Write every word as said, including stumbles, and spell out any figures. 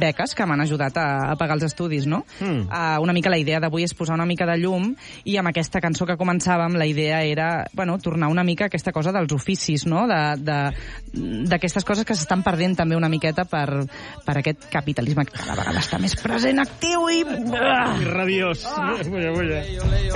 beques que m'han ajudat a, a pagar els estudis, no? Mm. Uh, una mica la idea d'avui és posar una mica de llum, i amb aquesta cançó que començàvem la idea era, bueno, tornar una mica a aquesta cosa dels oficis, no? D'aquestes coses que s'estan perdent també una miqueta per, per aquest capitalisme que cada vegada està més present, actiu i... I rabiós. Ah.